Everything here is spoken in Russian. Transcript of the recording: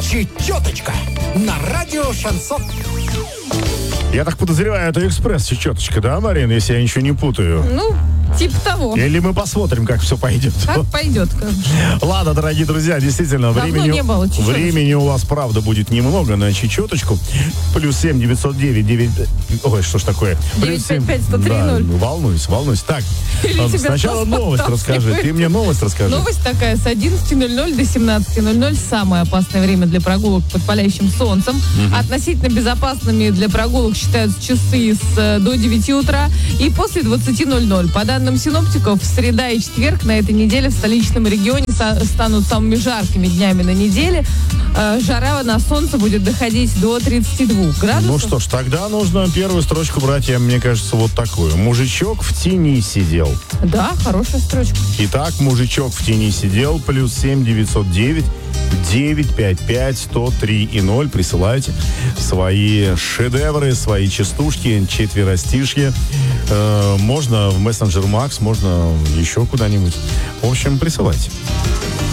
Чечеточка на радио Шансон. Я так подозреваю, это экспресс-чечеточка, да, Марина, если я ничего не путаю? Ну, типа того. Или мы посмотрим, как все пойдет. Как пойдет. Ладно, дорогие друзья, действительно, Давно не было чечеточки. времени у вас, правда, будет немного на чечеточку. +7 909 9... Ой, что ж такое? 955-103-0. Да, волнуюсь. Так, Или тебя сначала просто новость расскажи. подталкивает. Ты мне новость расскажи. Новость такая: с 11:00 до 17:00 самое опасное время для прогулок под палящим солнцем. Относительно безопасными для прогулок считаются часы до 9 утра и после 20:00. По данным синоптиков, среда и четверг на этой неделе в столичном регионе станут самыми жаркими днями на неделе. Жара на солнце будет доходить до 32 градусов. Ну что ж, тогда нужно первую строчку брать, мне кажется, вот такую. Мужичок в тени сидел. Да, хорошая строчка. Итак, мужичок в тени сидел. +7 909 955 103 и 0. Присылайте свои шедевры, свои частушки, четверостишья. Можно в мессенджер Макс, можно еще куда-нибудь. В общем, присылайте.